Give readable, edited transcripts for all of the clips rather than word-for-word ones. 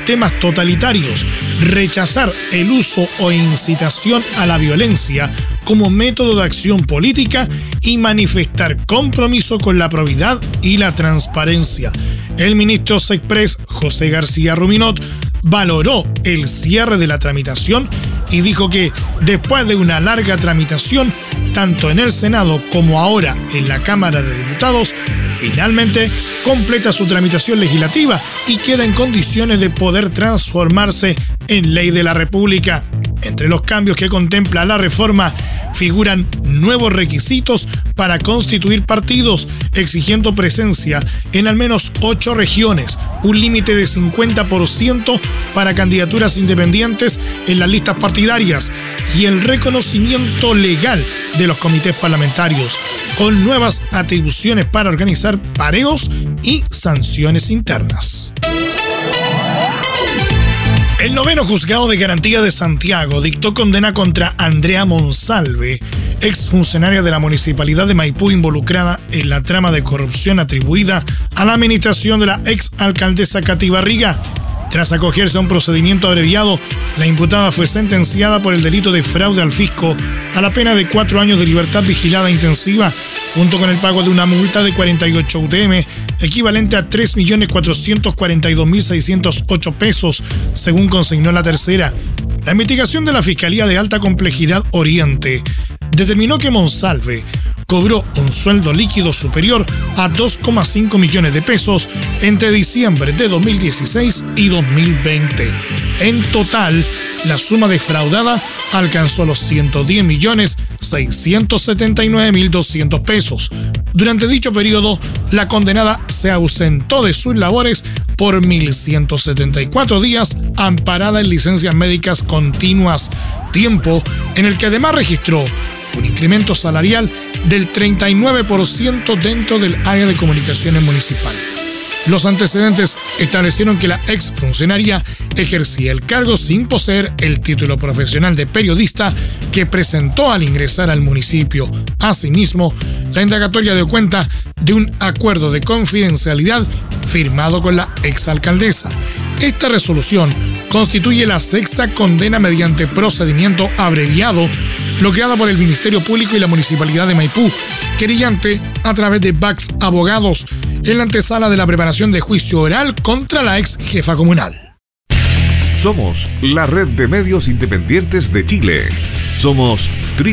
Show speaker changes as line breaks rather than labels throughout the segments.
sistemas totalitarios, rechazar el uso o incitación a la violencia como método de acción política y manifestar compromiso con la probidad y la transparencia. El ministro Sexpress, José García Ruminot, valoró el cierre de la tramitación y dijo que después de una larga tramitación, tanto en el Senado como ahora en la Cámara de Diputados, finalmente completa su tramitación legislativa y queda en condiciones de poder transformarse en ley de la República. Entre los cambios que contempla la reforma figuran nuevos requisitos para constituir partidos, exigiendo presencia en al menos 8 regiones, un límite de 50% para candidaturas independientes en las listas partidarias y el reconocimiento legal de los comités parlamentarios, con nuevas atribuciones para organizar pareos y sanciones internas. El 9º Juzgado de Garantía de Santiago dictó condena contra Andrea Monsalve, exfuncionaria de la Municipalidad de Maipú involucrada en la trama de corrupción atribuida a la administración de la exalcaldesa Katy Barriga. Tras acogerse a un procedimiento abreviado, la imputada fue sentenciada por el delito de fraude al fisco a la pena de 4 años de libertad vigilada intensiva, junto con el pago de una multa de 48 UTM, equivalente a 3.442.608 pesos, según consignó la tercera. La investigación de la Fiscalía de Alta Complejidad Oriente determinó que Monsalve cobró un sueldo líquido superior a 2,5 millones de pesos entre diciembre de 2016 y 2020. En total, la suma defraudada alcanzó los 110.679.200 pesos. Durante dicho periodo, la condenada se ausentó de sus labores por 1.174 días, amparada en licencias médicas continuas, tiempo en el que además registró un incremento salarial del 39% dentro del área de comunicaciones municipal. Los antecedentes establecieron que la exfuncionaria ejercía el cargo sin poseer el título profesional de periodista que presentó al ingresar al municipio. Asimismo, la indagatoria dio cuenta de un acuerdo de confidencialidad firmado con la exalcaldesa. Esta resolución constituye la 6ª condena mediante procedimiento abreviado bloqueada por el Ministerio Público y la Municipalidad de Maipú, querellante a través de VAX Abogados, en la antesala de la preparación de juicio oral contra la ex jefa comunal.
Somos la red de medios independientes de Chile. Somos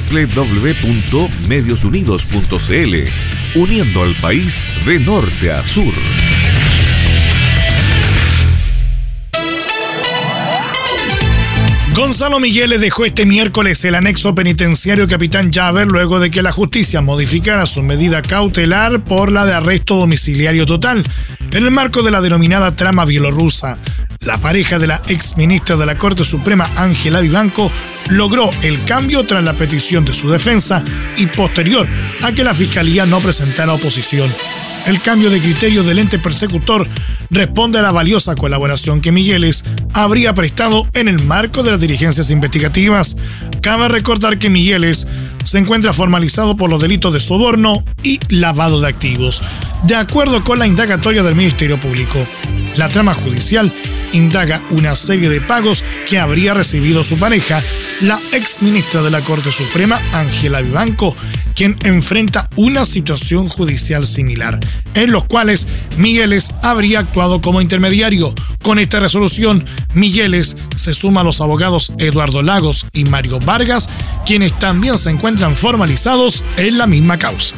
www.mediosunidos.cl, uniendo al país de norte a sur.
Gonzalo Migueles dejó este miércoles el anexo penitenciario Capitán Llaver luego de que la justicia modificara su medida cautelar por la de arresto domiciliario total en el marco de la denominada trama bielorrusa. La pareja de la exministra de la Corte Suprema, Ángela Vivanco, logró el cambio tras la petición de su defensa y posterior a que la Fiscalía no presentara oposición. El cambio de criterio del ente persecutor responde a la valiosa colaboración que Migueles habría prestado en el marco de las diligencias investigativas. Cabe recordar que Migueles se encuentra formalizado por los delitos de soborno y lavado de activos. De acuerdo con la indagatoria del Ministerio Público, la trama judicial indaga una serie de pagos que habría recibido su pareja, la exministra de la Corte Suprema, Ángela Vivanco, quien enfrenta una situación judicial similar, en los cuales Migueles habría actuado como intermediario. Con esta resolución, Migueles se suma a los abogados Eduardo Lagos y Mario Vargas, quienes también se encuentran formalizados en la misma causa.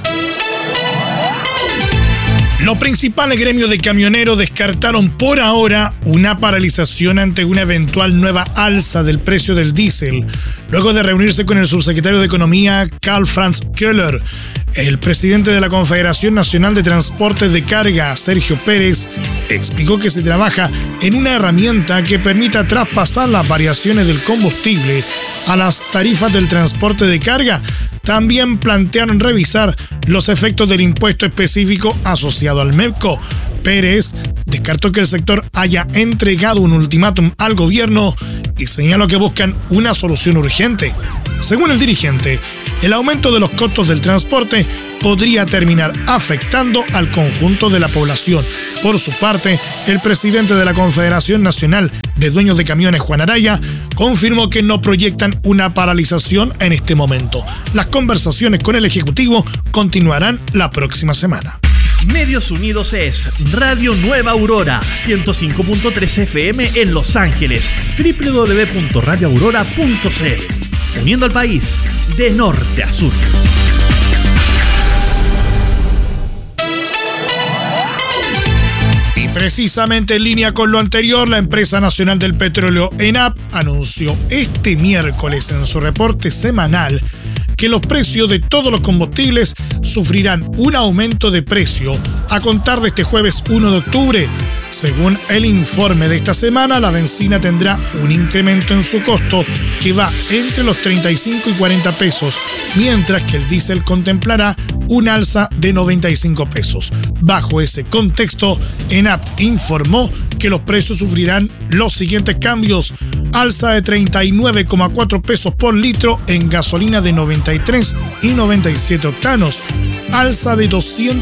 Los principales gremios de camioneros descartaron por ahora una paralización ante una eventual nueva alza del precio del diésel, luego de reunirse con el subsecretario de Economía, Karl Franz Köhler. El presidente de la Confederación Nacional de Transportes de Carga, Sergio Pérez, explicó que se trabaja en una herramienta que permita traspasar las variaciones del combustible a las tarifas del transporte de carga. También plantearon revisar los efectos del impuesto específico asociado al MEPCO. Pérez descartó que el sector haya entregado un ultimátum al gobierno y señaló que buscan una solución urgente. Según el dirigente, el aumento de los costos del transporte podría terminar afectando al conjunto de la población. Por su parte, el presidente de la Confederación Nacional de Dueños de Camiones, Juan Araya, confirmó que no proyectan una paralización en este momento. Las conversaciones con el Ejecutivo continuarán la próxima semana.
Medios Unidos es Radio Nueva Aurora, 105.3 FM en Los Ángeles, www.radioaurora.cl, uniendo al país de norte a sur.
Y precisamente en línea con lo anterior, la empresa nacional del petróleo, ENAP, anunció este miércoles en su reporte semanal que los precios de todos los combustibles sufrirán un aumento de precio a contar de este jueves 1 de octubre. Según el informe de esta semana, la benzina tendrá un incremento en su costo que va entre los 35 y 40 pesos, mientras que el diésel contemplará un alza de 95 pesos. Bajo ese contexto, ENAP informó que los precios sufrirán los siguientes cambios: alza de 39,4 pesos por litro en gasolina de 93 y 97 octanos, alza de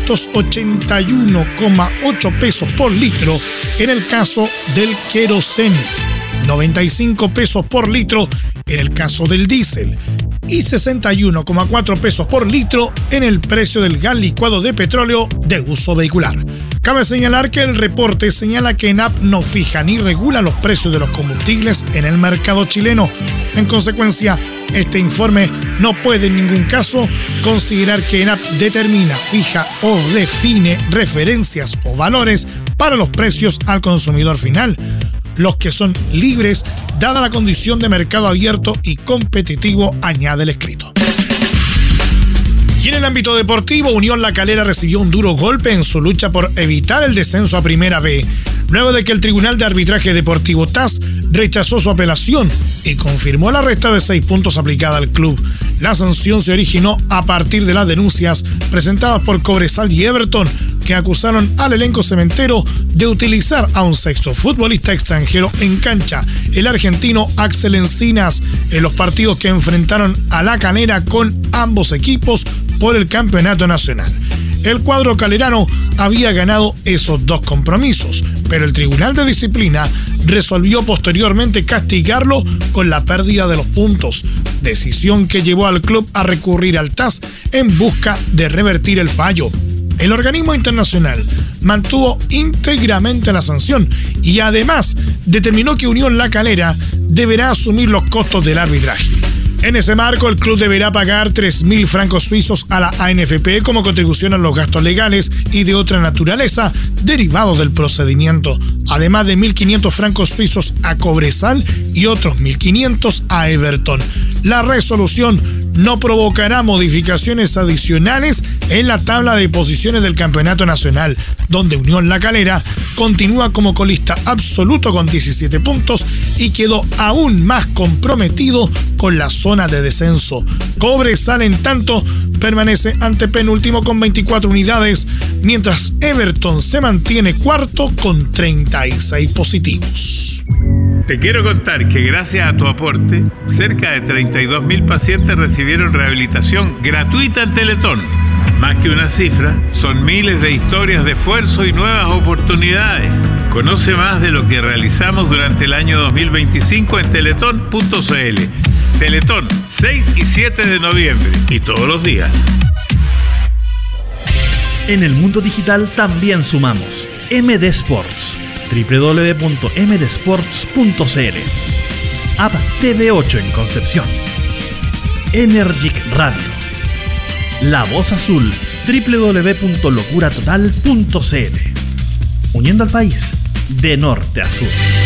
281,8 pesos por litro en el caso del queroseno, 95 pesos por litro en el caso del diésel y 61,4 pesos por litro en el precio del gas licuado de petróleo de uso vehicular. Cabe señalar que el reporte señala que ENAP no fija ni regula los precios de los combustibles en el mercado chileno. En consecuencia, este informe no puede en ningún caso considerar que ENAP determina, fija o define referencias o valores para los precios al consumidor final, los que son libres dada la condición de mercado abierto y competitivo, añade el escrito. Y en el ámbito deportivo, Unión La Calera recibió un duro golpe en su lucha por evitar el descenso a Primera B, luego de que el Tribunal de Arbitraje Deportivo TAS rechazó su apelación y confirmó la resta de 6 puntos aplicada al club. La sanción se originó a partir de las denuncias presentadas por Cobresal y Everton, que acusaron al elenco cementero de utilizar a un sexto futbolista extranjero en cancha, el argentino Axel Encinas, en los partidos que enfrentaron a La Calera con ambos equipos por el campeonato nacional. El cuadro calerano había ganado esos 2 compromisos, pero el Tribunal de Disciplina resolvió posteriormente castigarlo con la pérdida de los puntos, decisión que llevó al club a recurrir al TAS en busca de revertir el fallo. El organismo internacional mantuvo íntegramente la sanción y además determinó que Unión La Calera deberá asumir los costos del arbitraje. En ese marco, el club deberá pagar 3.000 francos suizos a la ANFP como contribución a los gastos legales y de otra naturaleza derivados del procedimiento, además de 1.500 francos suizos a Cobresal y otros 1.500 a Everton. La resolución no provocará modificaciones adicionales en la tabla de posiciones del campeonato nacional, donde Unión La Calera continúa como colista absoluto con 17 puntos y quedó aún más comprometido con la zona de descenso. Cobresal, en tanto, permanece antepenúltimo con 24 unidades, mientras Everton se mantiene cuarto con 36 positivos.
Te quiero contar que gracias a tu aporte, cerca de 32.000 pacientes recibieron rehabilitación gratuita en Teletón. Más que una cifra, son miles de historias de esfuerzo y nuevas oportunidades. Conoce más de lo que realizamos durante el año 2025 en teletón.cl. Teletón, 6 y 7 de noviembre y todos los días.
En el mundo digital también sumamos MD Sports, www.mdsports.cl, App TV8 en Concepción, Energic Radio, La Voz Azul, www.locuratotal.cl, uniendo al país de norte a sur.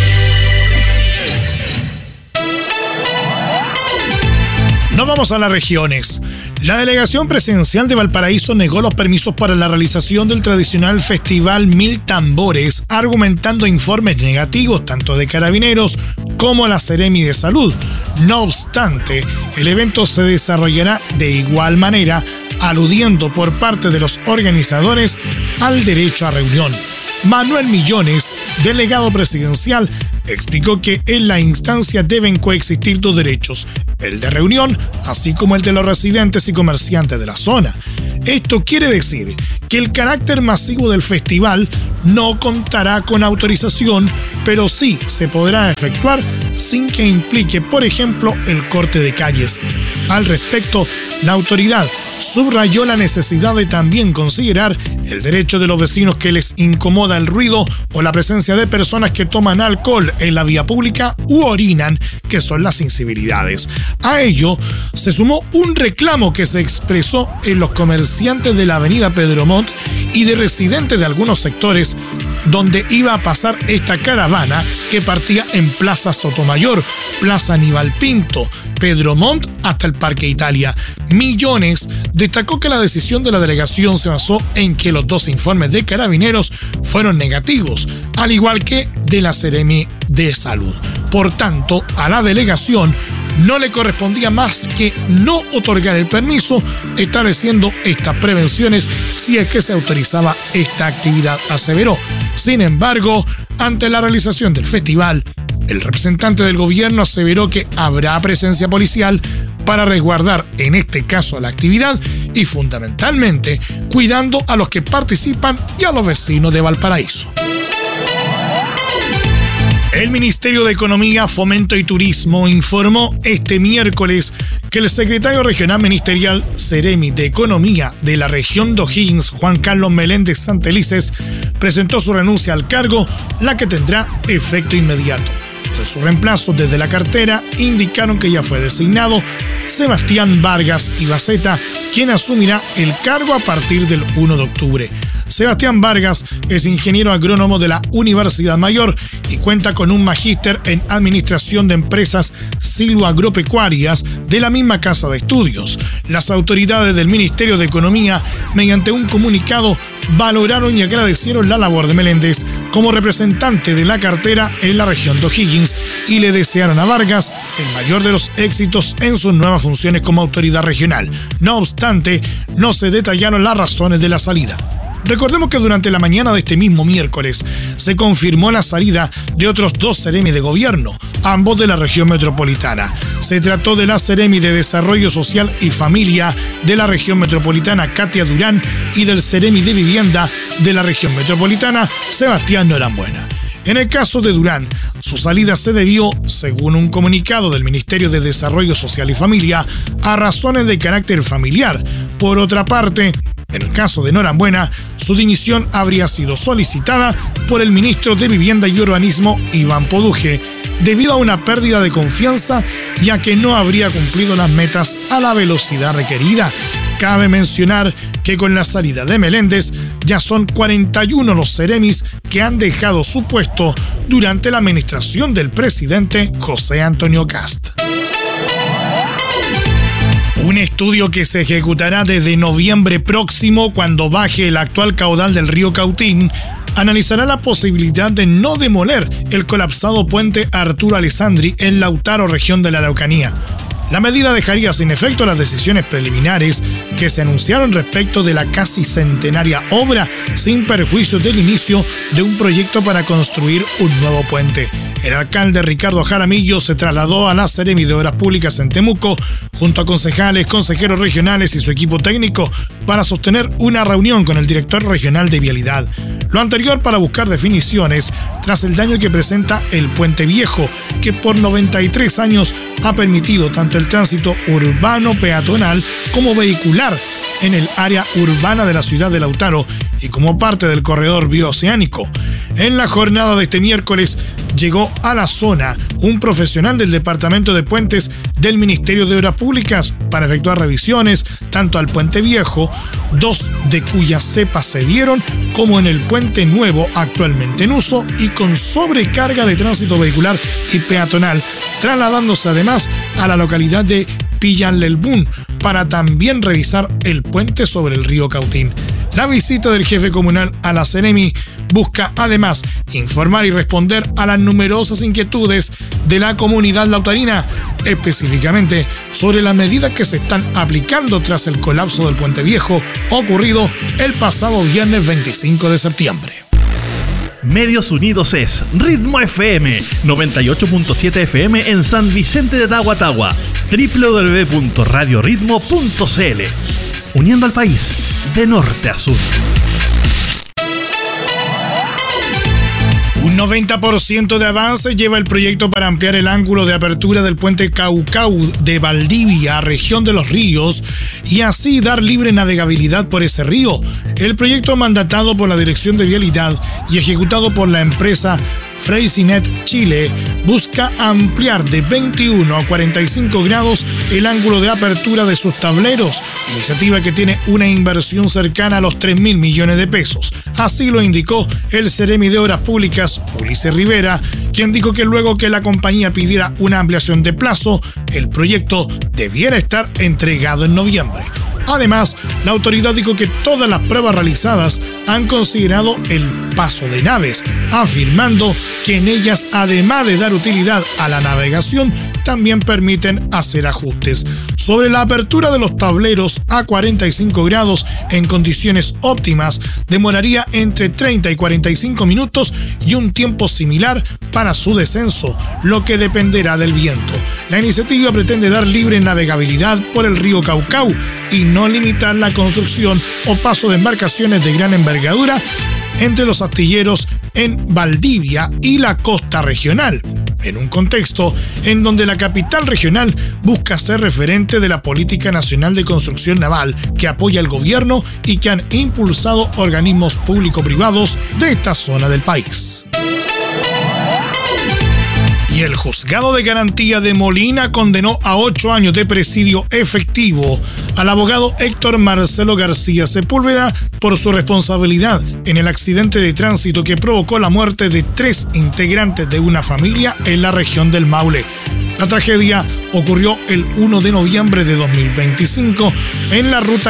Nos vamos a las regiones. La delegación presidencial de Valparaíso negó los permisos para la realización del tradicional Festival Mil Tambores, argumentando informes negativos tanto de Carabineros como la Seremi de Salud. No obstante, el evento se desarrollará de igual manera, aludiendo por parte de los organizadores al derecho a reunión. Manuel Millones, delegado presidencial, explicó que en la instancia deben coexistir dos derechos, el de reunión, así como el de los residentes y comerciantes de la zona. Esto quiere decir que el carácter masivo del festival no contará con autorización, pero sí se podrá efectuar sin que implique, por ejemplo, el corte de calles. Al respecto, la autoridad subrayó la necesidad de también considerar el derecho de los vecinos que les incomoda el ruido o la presencia de personas que toman alcohol en la vía pública u orinan, que son las incivilidades. A ello se sumó un reclamo que se expresó en los comerciantes de la avenida Pedro Montt y de residentes de algunos sectores donde iba a pasar esta caravana que partía en Plaza Sotomayor, Plaza Aníbal Pinto, Pedro Montt hasta el Parque Italia. Millones destacó que la decisión de la delegación se basó en que los dos informes de Carabineros fueron negativos, al igual que de la Seremi de Salud. Por tanto, a la delegación no le correspondía más que no otorgar el permiso, estableciendo estas prevenciones si es que se autorizaba esta actividad, aseveró. Sin embargo, ante la realización del festival, el representante del gobierno aseveró que habrá presencia policial para resguardar, en este caso, la actividad y fundamentalmente cuidando a los que participan y a los vecinos de Valparaíso. El Ministerio de Economía, Fomento y Turismo informó este miércoles que el secretario regional ministerial Seremi de Economía de la región de O'Higgins, Juan Carlos Meléndez Santelices, presentó su renuncia al cargo, la que tendrá efecto inmediato. En su reemplazo desde la cartera indicaron que ya fue designado Sebastián Vargas Ibaceta, quien asumirá el cargo a partir del 1 de octubre. Sebastián Vargas es ingeniero agrónomo de la Universidad Mayor y cuenta con un magíster en Administración de Empresas Silvoagropecuarias de la misma casa de estudios. Las autoridades del Ministerio de Economía, mediante un comunicado, valoraron y agradecieron la labor de Meléndez como representante de la cartera en la región de O'Higgins y le desearon a Vargas el mayor de los éxitos en sus nuevas funciones como autoridad regional. No obstante, no se detallaron las razones de la salida. Recordemos que durante la mañana de este mismo miércoles se confirmó la salida de otros dos Seremi de gobierno, ambos de la región metropolitana. Se trató de la Seremi de Desarrollo Social y Familia de la región metropolitana, Katia Durán, y del Seremi de Vivienda de la región metropolitana, Sebastián Norambuena. En el caso de Durán, su salida se debió, según un comunicado del Ministerio de Desarrollo Social y Familia, a razones de carácter familiar. Por otra parte, en el caso de Norambuena, su dimisión habría sido solicitada por el ministro de Vivienda y Urbanismo, Iván Poduje, debido a una pérdida de confianza, ya que no habría cumplido las metas a la velocidad requerida. Cabe mencionar que con la salida de Meléndez ya son 41 los seremis que han dejado su puesto durante la administración del presidente José Antonio Kast. Un estudio que se ejecutará desde noviembre próximo, cuando baje el actual caudal del río Cautín, analizará la posibilidad de no demoler el colapsado puente Arturo Alessandri en Lautaro, región de la Araucanía. La medida dejaría sin efecto las decisiones preliminares que se anunciaron respecto de la casi centenaria obra, sin perjuicio del inicio de un proyecto para construir un nuevo puente. El alcalde Ricardo Jaramillo se trasladó a la Seremi de Obras Públicas en Temuco, junto a concejales, consejeros regionales y su equipo técnico, para sostener una reunión con el director regional de Vialidad. Lo anterior para buscar definiciones tras el daño que presenta el Puente Viejo, que por 93 años ha permitido tanto el tránsito urbano peatonal como vehicular en el área urbana de la ciudad de Lautaro y como parte del corredor bioceánico. En la jornada de este miércoles llegó a la zona un profesional del Departamento de Puentes del Ministerio de Obras Públicas para efectuar revisiones tanto al Puente Viejo, dos de cuyas cepas se dieron, como en el Puente Nuevo actualmente en uso y con sobrecarga de tránsito vehicular y peatonal, trasladándose además a la localidad de Pillanlelbún para también revisar el puente sobre el río Cautín. La visita del jefe comunal a la Seremi busca además informar y responder a las numerosas inquietudes de la comunidad lautarina, específicamente sobre las medidas que se están aplicando tras el colapso del Puente Viejo ocurrido el pasado viernes 25 de septiembre.
Medios Unidos es Ritmo FM, 98.7 FM en San Vicente de Tahuatahua, www.radioritmo.cl, uniendo al país de norte a sur.
Un 90% de avance lleva el proyecto para ampliar el ángulo de apertura del puente Caucau de Valdivia, región de Los Ríos, y así dar libre navegabilidad por ese río. El proyecto, mandatado por la Dirección de Vialidad y ejecutado por la empresa Freycinet Chile, busca ampliar de 21 a 45 grados el ángulo de apertura de sus tableros, iniciativa que tiene una inversión cercana a los 3.000 millones de pesos. Así lo indicó el Seremi de Obras Públicas, Ulises Rivera, quien dijo que luego que la compañía pidiera una ampliación de plazo, el proyecto debiera estar entregado en noviembre. Además, la autoridad dijo que todas las pruebas realizadas han considerado el paso de naves, afirmando que en ellas, además de dar utilidad a la navegación, también permiten hacer ajustes. Sobre la apertura de los tableros a 45 grados en condiciones óptimas, demoraría entre 30 y 45 minutos y un tiempo similar para su descenso, lo que dependerá del viento. La iniciativa pretende dar libre navegabilidad por el río Caucau y no limitar la construcción o paso de embarcaciones de gran envergadura entre los astilleros en Valdivia y la costa regional, en un contexto en donde la capital regional busca ser referente de la política nacional de construcción naval que apoya el gobierno y que han impulsado organismos público-privados de esta zona del país. Y el juzgado de garantía de Molina condenó a 8 años de presidio efectivo al abogado Héctor Marcelo García Sepúlveda por su responsabilidad en el accidente de tránsito que provocó la muerte de 3 integrantes de una familia en la región del Maule. La tragedia ocurrió el 1 de noviembre de 2025 en la ruta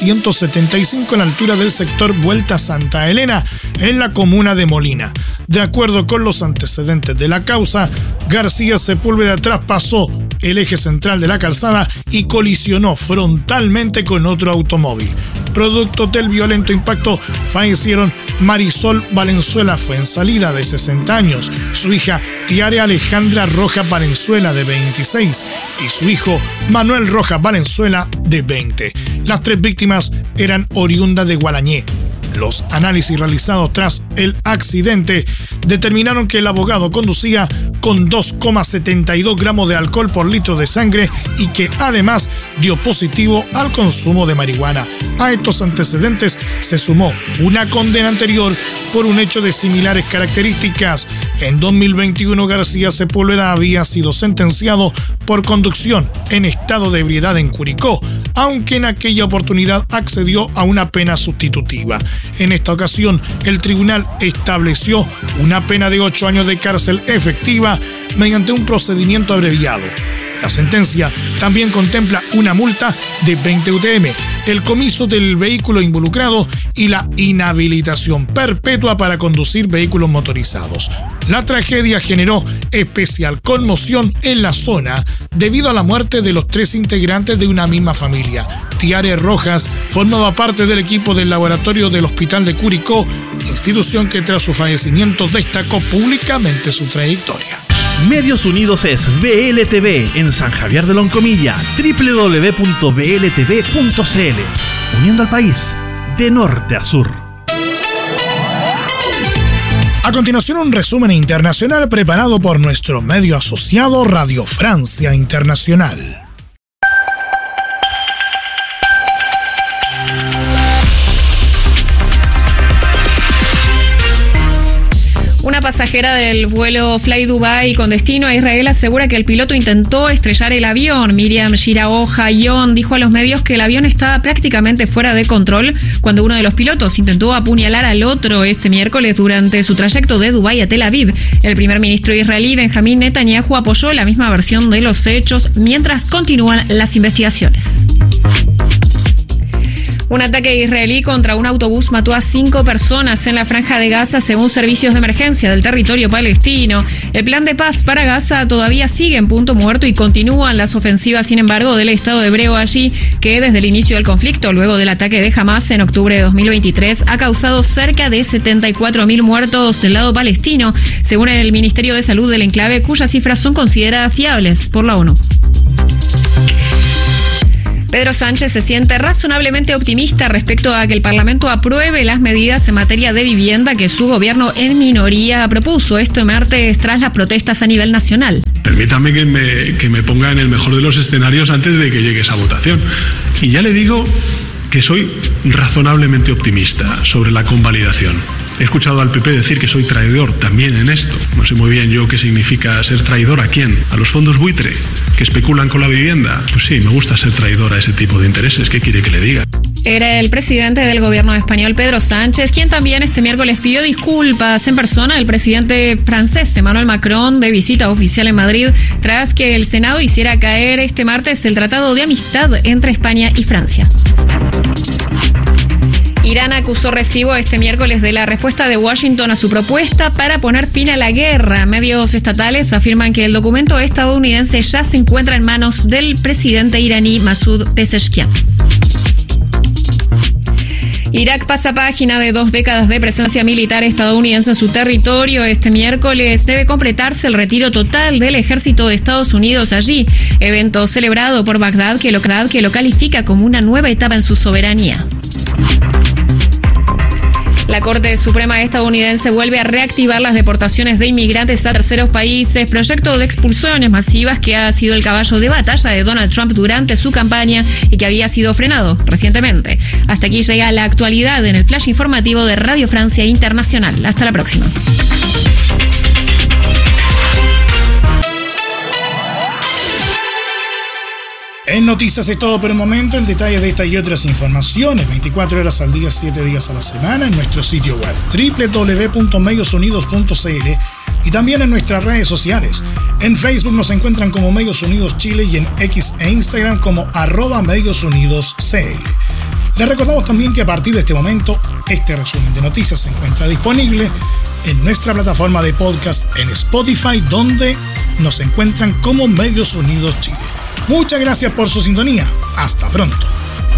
K175 a la altura del sector Vuelta Santa Elena, en la comuna de Molina. De acuerdo con los antecedentes de la causa, García Sepúlveda traspasó el eje central de la calzada y colisionó frontalmente con otro automóvil. Producto del violento impacto, fallecieron Marisol Valenzuela Fuensalida, de 60 años, su hija Tiare Alejandra Rojas Valenzuela, de 26, y su hijo Manuel Rojas Valenzuela, de 20. Las 3 víctimas eran oriundas de Gualañé. Los análisis realizados tras el accidente determinaron que el abogado conducía con 2,72 gramos de alcohol por litro de sangre y que además dio positivo al consumo de marihuana. A estos antecedentes se sumó una condena anterior por un hecho de similares características. En 2021, García Sepúlveda había sido sentenciado por conducción en estado de ebriedad en Curicó, aunque en aquella oportunidad accedió a una pena sustitutiva. En esta ocasión, el tribunal estableció una pena de 8 años de cárcel efectiva mediante un procedimiento abreviado. La sentencia también contempla una multa de 20 UTM, el comiso del vehículo involucrado y la inhabilitación perpetua para conducir vehículos motorizados. La tragedia generó especial conmoción en la zona debido a la muerte de los 3 integrantes de una misma familia. Tiare Rojas formaba parte del equipo del laboratorio del Hospital de Curicó, institución que tras su fallecimiento destacó públicamente su trayectoria.
Medios Unidos es VLTV en San Javier de Loncomilla, www.bltv.cl, uniendo al país de norte a sur.
A continuación, un resumen internacional preparado por nuestro medio asociado Radio Francia Internacional.
Una pasajera del vuelo Fly Dubai con destino a Israel asegura que el piloto intentó estrellar el avión. Miriam Shirao Hayon dijo a los medios que el avión estaba prácticamente fuera de control cuando uno de los pilotos intentó apuñalar al otro este miércoles durante su trayecto de Dubái a Tel Aviv. El primer ministro israelí Benjamín Netanyahu apoyó la misma versión de los hechos mientras continúan las investigaciones. Un ataque israelí contra un autobús mató a 5 personas en la Franja de Gaza, según servicios de emergencia del territorio palestino. El plan de paz para Gaza todavía sigue en punto muerto y continúan las ofensivas, sin embargo, del Estado hebreo allí, que desde el inicio del conflicto, luego del ataque de Hamas en octubre de 2023, ha causado cerca de 74.000 muertos del lado palestino, según el Ministerio de Salud del enclave, cuyas cifras son consideradas fiables por la ONU. Pedro Sánchez se siente razonablemente optimista respecto a que el Parlamento apruebe las medidas en materia de vivienda que su gobierno en minoría propuso este martes tras las protestas a nivel nacional.
Permítame que me ponga en el mejor de los escenarios antes de que llegue esa votación. Y ya le digo que soy razonablemente optimista sobre la convalidación. He escuchado al PP decir que soy traidor también en esto. No sé muy bien yo qué significa ser traidor a quién. ¿A los fondos buitre que especulan con la vivienda? Pues sí, me gusta ser traidor a ese tipo de intereses. ¿Qué quiere que le diga?
Era el presidente del gobierno español, Pedro Sánchez, quien también este miércoles pidió disculpas en persona al presidente francés, Emmanuel Macron, de visita oficial en Madrid, tras que el Senado hiciera caer este martes el Tratado de Amistad entre España y Francia. Irán acusó recibo este miércoles de la respuesta de Washington a su propuesta para poner fin a la guerra. Medios estatales afirman que el documento estadounidense ya se encuentra en manos del presidente iraní Masoud Pezeshkian. Irak pasa página de 2 décadas de presencia militar estadounidense en su territorio. Este miércoles debe completarse el retiro total del ejército de Estados Unidos allí, evento celebrado por Bagdad que lo califica como una nueva etapa en su soberanía. La Corte Suprema estadounidense vuelve a reactivar las deportaciones de inmigrantes a terceros países, proyecto de expulsiones masivas que ha sido el caballo de batalla de Donald Trump durante su campaña y que había sido frenado recientemente. Hasta aquí llega la actualidad en el flash informativo de Radio Francia Internacional. Hasta la próxima.
En Noticias es todo por el momento. El detalle de esta y otras informaciones 24 horas al día, 7 días a la semana en nuestro sitio web www.mediosunidos.cl y también en nuestras redes sociales. En Facebook nos encuentran como Medios Unidos Chile y en X e Instagram como @MediosUnidosCL. Les recordamos también que a partir de este momento, este resumen de noticias se encuentra disponible en nuestra plataforma de podcast en Spotify, donde nos encuentran como Medios Unidos Chile. Muchas gracias por su sintonía. Hasta pronto.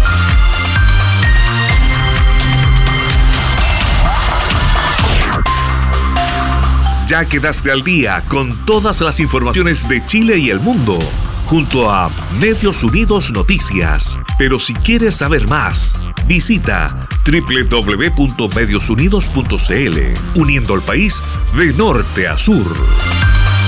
Ya quedaste al día con todas las informaciones de Chile y el mundo, junto a Medios Unidos Noticias. Pero si quieres saber más, visita www.mediosunidos.cl, uniendo al país de norte a sur.